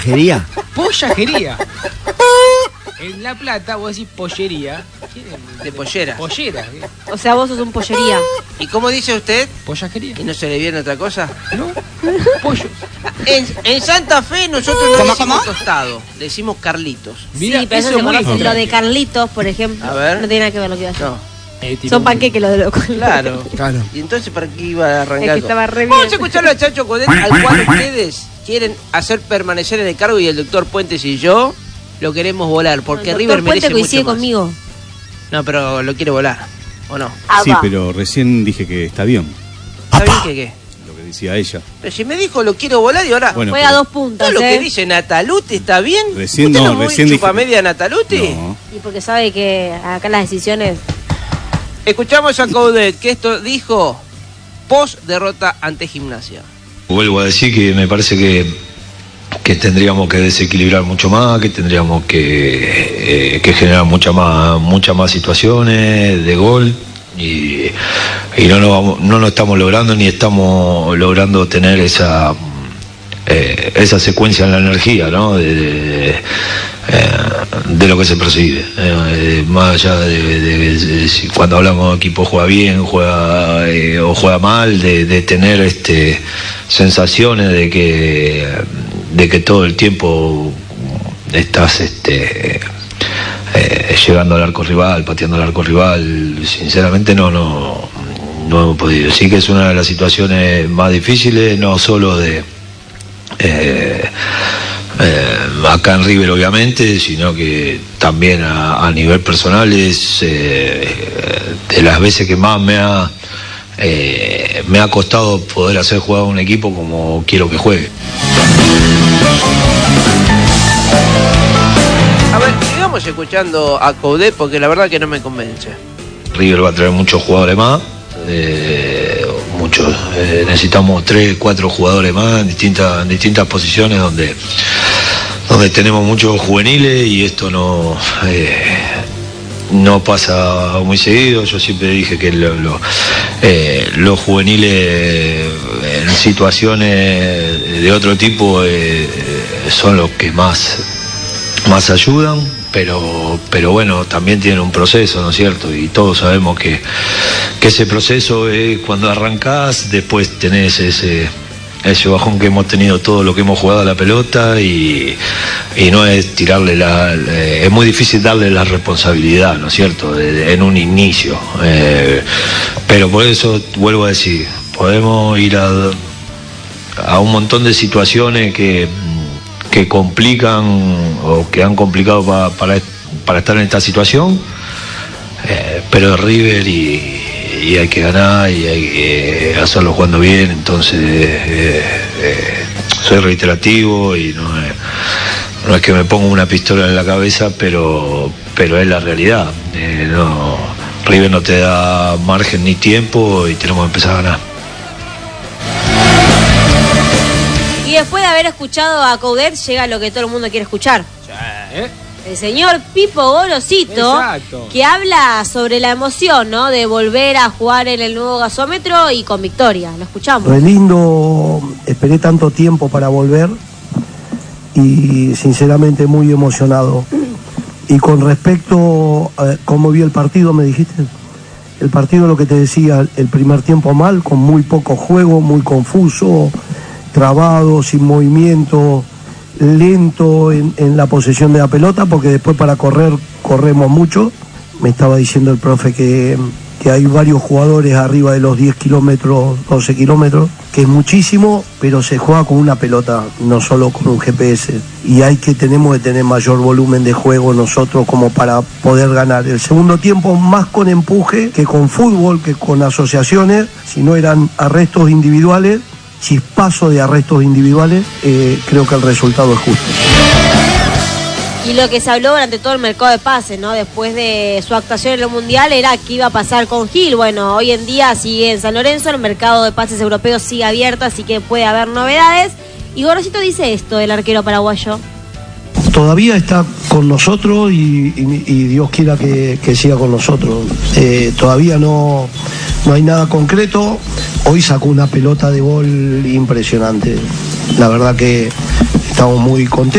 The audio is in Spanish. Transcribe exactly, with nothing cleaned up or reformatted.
¿Quería? Pollajería. En La Plata, vos decís pollería. De pollera. Pollera. O sea, vos sos un pollería. ¿Y cómo dice usted? Pollajería. ¿Y no se le viene otra cosa? No. Pollo. En, en Santa Fe nosotros no ¿Cómo, decimos cómo? tostado, decimos Carlitos. Mira, sí, pero eso eso se es muy conoce. Lo importante. de Carlitos, por ejemplo, A ver. no tiene nada que ver lo que iba a decir. No. Eh, tipo- Son panqueques los de los Claro. Claro. ¿Y entonces para qué iba a arrancar? Es que estaba re Vamos bien. a escucharlo a Chacho Coudet, al cual ustedes quieren hacer permanecer en el cargo y el doctor Puentes y yo lo queremos volar, porque El River doctor Puente merece coincide mucho más. conmigo. No, pero lo quiere volar, ¿o no? Sí, pero recién dije que está bien, ¿Está bien que qué? lo que decía ella. Pero si me dijo lo quiero volar y ahora... Bueno, Juega pero dos puntas, todo lo ¿eh? que dice Nataluti está bien. Recién ¿Usted no, no es muy recién dije- chupamedia Nataluti? No. Y porque sabe que acá las decisiones... Escuchamos a Coudet, que esto dijo post derrota ante Gimnasia. Vuelvo a decir que me parece que, que tendríamos que desequilibrar mucho más, que tendríamos que, eh, que generar muchas más, muchas más situaciones de gol y, y no, nos vamos, no lo estamos logrando ni estamos logrando tener esa, eh, esa secuencia en la energía, ¿no? De, de, eh, de lo que se percibe, eh, más allá de, de, de, de si cuando hablamos de equipo juega bien, juega eh, o juega mal, de, de tener este sensaciones de que de que todo el tiempo estás este eh, llegando al arco rival, pateando al arco rival. Sinceramente no no no hemos podido. Sí que es una de las situaciones más difíciles, no solo de eh, Eh, acá en River obviamente, sino que también a, a nivel personal es eh, de las veces que más me ha eh, me ha costado poder hacer jugar a un equipo como quiero que juegue. A ver, sigamos escuchando a Coudet porque la verdad que no me convence. River va a traer muchos jugadores más, eh, muchos, eh, necesitamos tres, cuatro jugadores más en distintas, en distintas posiciones donde, donde tenemos muchos juveniles y esto no, eh, no pasa muy seguido. Yo siempre dije que lo, lo, eh, los juveniles en situaciones de otro tipo eh, son los que más, más ayudan. Pero, pero bueno, también tiene un proceso, ¿no es cierto? Y todos sabemos que, que ese proceso es cuando arrancás, después tenés ese, ese bajón que hemos tenido todo lo que hemos jugado a la pelota y, y no es tirarle la... Eh, es muy difícil darle la responsabilidad, ¿no es cierto? De, de, en un inicio. Eh, pero por eso vuelvo a decir, podemos ir a, a un montón de situaciones que... que complican o que han complicado pa, para, para estar en esta situación, eh, pero es River y, y hay que ganar y hay que hacerlo jugando bien, entonces eh, eh, soy reiterativo y no es, no es que me ponga una pistola en la cabeza, pero, pero es la realidad. Eh, no, River no te da margen ni tiempo y tenemos que empezar a ganar. Y después de haber escuchado a Coudet, llega lo que todo el mundo quiere escuchar. ¿Eh? El señor Pipo Gorosito, Exacto. que habla sobre la emoción, ¿no? De volver a jugar en el nuevo gasómetro y con victoria. Lo escuchamos. Re lindo, esperé tanto tiempo para volver y sinceramente muy emocionado. Y con respecto a cómo vi el partido, me dijiste, el partido, lo que te decía, el primer tiempo mal, con muy poco juego, muy confuso, trabado, sin movimiento, lento en, en la posesión de la pelota, porque después para correr corremos mucho. Me estaba diciendo el profe que, que hay varios jugadores arriba de los diez kilómetros, doce kilómetros, que es muchísimo, pero se juega con una pelota, no solo con un G P S. Y hay que, tenemos que tener mayor volumen de juego nosotros como para poder ganar. El segundo tiempo más con empuje que con fútbol, que con asociaciones, si no eran arrestos individuales, chispazo de arrestos individuales, eh, creo que el resultado es justo. Y lo que se habló durante todo el mercado de pases, ¿no? Después de su actuación en el Mundial, era qué iba a pasar con Gil. Bueno, hoy en día sigue en San Lorenzo, el mercado de pases europeos sigue abierto, así que puede haber novedades. Y Gorosito dice esto del arquero paraguayo. Todavía está con nosotros y, y, y Dios quiera que, que siga con nosotros. Eh, todavía no, no hay nada concreto. Hoy sacó una pelota de gol impresionante. La verdad que estamos muy contentos.